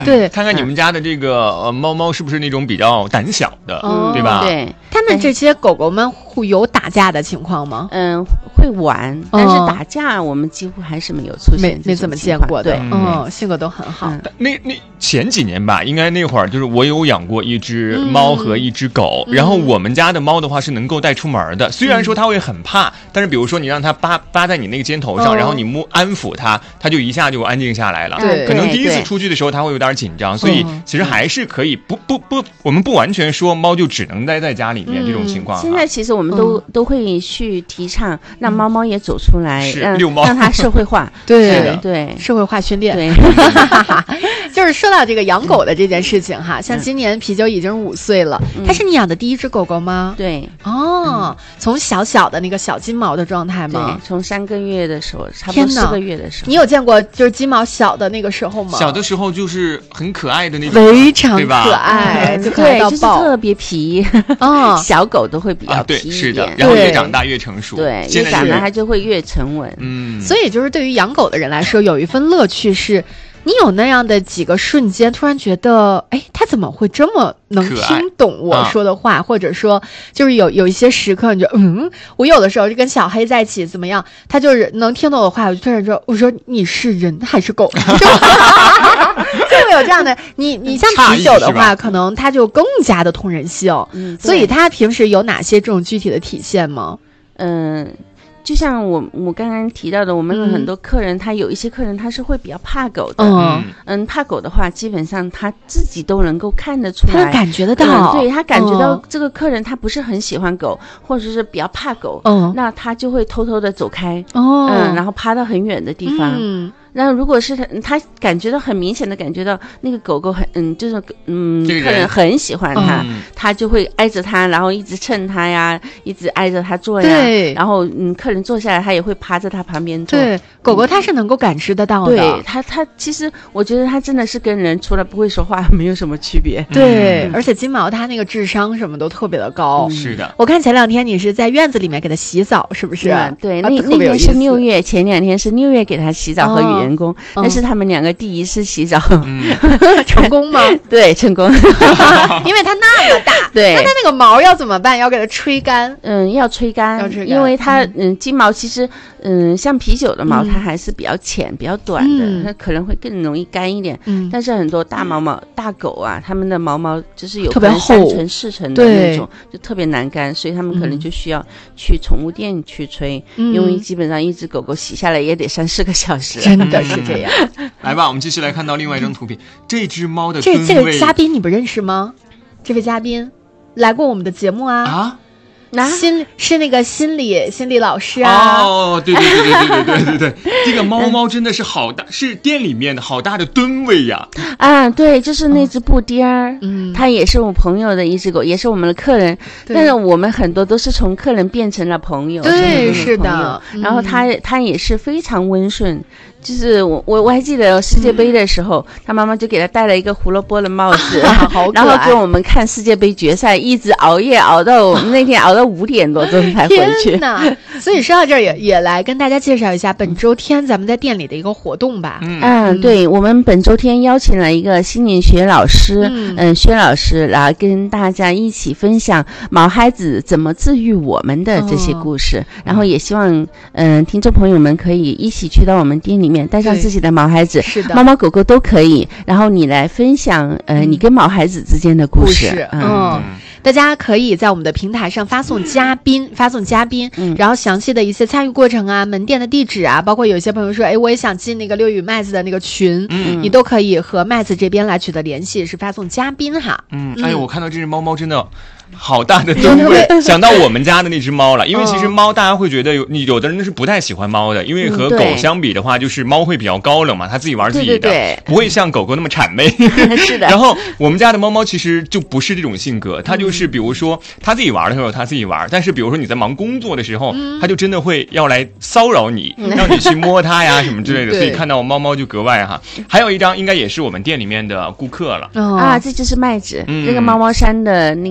对， 看看你们家的这个猫猫是不是那种比较胆小的，对吧？ 对， 他们这些狗狗们会有打架的情况吗？ 会玩，但是打架我们几乎还是没有出现， 没怎么见过的。对，性格都很好。 那前几年吧，应该那会儿就是我有养过一只猫和一只狗，然后我们家的猫的话是能够带出门的，虽然说它会很怕，但是比如说你让它扒在你那个肩头上，然后你安抚它，它就一下就安静下来了。 对， 可能第一次出去的时候它会有点紧张，所以其实还是可以我们不完全说猫就只能待在家里面这种情况。 现在其实我们都会去提倡让猫猫也走出来，让它社会化。 对，社会化训练。 对， 就是说到这个养狗的这件事情哈，像今年啤酒已经5岁了，它是你养的第一只狗狗吗？ 对。 从小小的那个小金毛的状态吗？ 对，从3个月的时候，差不多4个月的时候。 你有见过就是金毛小的那个时候吗？ 小的时候就是很可爱的那种， 非常可爱，就可爱到爆， 就是特别皮。小狗都会比较皮一点， 是的，然后越长大越成熟， 对，越长大它就会越沉稳。 所以就是对于养狗的人来说，有一份乐趣是，你有那样的几个瞬间，突然觉得，哎，它怎么会这么能听懂我说的话，或者说，就是有一些时刻，你就我有的时候就跟小黑在一起，怎么样，他就是能听懂我的话，我就突然说，我说你是人还是狗？就会有这样的，你像啤酒的话，可能它就更加的通人性，所以它平时有哪些这种具体的体现吗？ 就像我刚刚提到的，我们有很多客人，他有一些客人他是会比较怕狗的。怕狗的话，基本上他自己都能够看得出来， 他感觉得到。 对，他感觉到这个客人他不是很喜欢狗，或者是比较怕狗，那他就会偷偷的走开，然后趴到很远的地方。然后如果是他感觉到很明显的感觉到那个狗狗就是客人很喜欢他，他就会挨着他，然后一直蹭他呀，一直挨着他坐呀。对，然后客人坐下来，他也会趴在他旁边坐。 对，狗狗它是能够感知得到的。 对，它其实我觉得它真的是跟人除了不会说话没有什么区别。 对，而且金毛它那个智商什么都特别的高。 是的， 我看前2天你是在院子里面给它洗澡，是不是？ 对，那天是6月，前2天是6月给它洗澡和与人工，但是他们2个第一次洗澡， 成功吗？ 对，成功。 因为它那么大， 对， 那它那个毛要怎么办？要给它吹干？ 要吹干，因为它金毛其实像啤酒的毛它还是比较浅、比较短的，它可能会更容易干一点。但是很多大狗啊，它们的毛就是有特别厚 3层4层的那种，就特别难干，所以他们可能就需要去宠物店去吹，因为基本上一只狗狗洗下来也得3-4个小时。 真的是这样。 来吧，我们继续来看到另外一张图片，这只猫的这位嘉宾你不认识吗？这位嘉宾来过我们的节目啊。是那个心理老师啊。 对，这个猫真的是好大，是店里面的好大的吨位呀。 对，就是那只布丁儿，它也是我朋友的一只狗，也是我们的客人，但是我们很多都是从客人变成了朋友。 对，是的。 然后它也是非常温顺。就是我还记得世界杯的时候，他妈妈就给他戴了一个胡萝卜的帽子，然后给我们看世界杯决赛，一直熬夜熬到那天熬到5点多钟才回去。 天哪！所以说到这儿也来跟大家介绍一下本周天咱们在店里的一个活动吧。 对，我们本周天邀请了一个心理学老师，薛老师来跟大家一起分享毛孩子怎么治愈我们的这些故事，然后也希望听众朋友们可以一起去到我们店里面带上自己的毛孩子， 是的， 猫猫狗狗都可以，然后你来分享你跟毛孩子之间的故事。 大家可以在我们的平台上发送嘉宾，然后详细的一些参与过程啊，门店的地址啊，包括有一些朋友说，哎，我也想进那个六语麦子的那个群，你都可以和麦子这边来取得联系，是发送嘉宾哈。 哎呦，我看到这只猫真的好大的吨位，想到我们家的那只猫了。因为其实猫大家会觉得有的人是不太喜欢猫的，因为和狗相比的话，就是猫会比较高冷嘛，它自己玩自己的，不会像狗狗那么谄媚。 是的。 然后我们家的猫其实就不是这种性格，它就是比如说它自己玩的时候它自己玩，但是比如说你在忙工作的时候，它就真的会要来骚扰你，让你去摸它呀什么之类的。所以看到猫就格外哈。还有一张应该也是我们店里面的顾客了这就是麦子，这个猫山的那个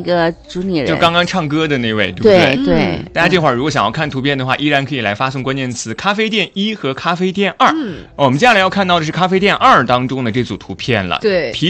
主理人， 就刚刚唱歌的那位，对不对？ 对， 大家这会儿如果想要看图片的话，依然可以来发送关键词咖啡店1和咖啡店2。我们接下来要看到的是咖啡店2当中的这组图片了。 对。